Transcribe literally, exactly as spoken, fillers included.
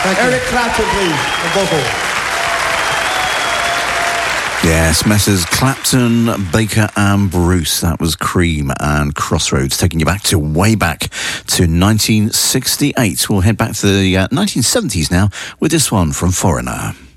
Eric Clapton, please, the vocal. Yes, Messrs Clapton, Baker and Bruce. That was Cream and Crossroads, taking you back to way back to nineteen sixty-eight. We'll head back to the uh, nineteen seventies now with this one from Foreigner.